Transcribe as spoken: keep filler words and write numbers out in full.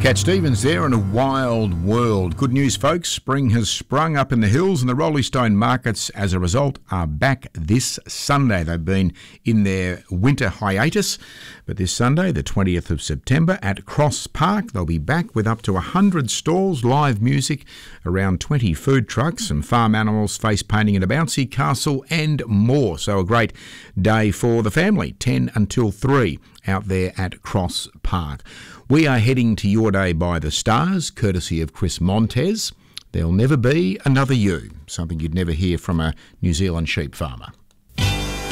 Cat Stevens there in a wild world. Good news, folks. Spring has sprung up in the hills and the Rolling Stone markets, as a result, are back this Sunday. They've been in their winter hiatus, but this Sunday, the twentieth of September, at Cross Park, they'll be back with up to one hundred stalls, live music, around twenty food trucks, some farm animals, face painting and a bouncy castle, and more. So a great day for the family, ten until three, out there at Cross Park. We are heading to Your Day by the Stars, courtesy of Chris Montez. There'll never be another you, something you'd never hear from a New Zealand sheep farmer.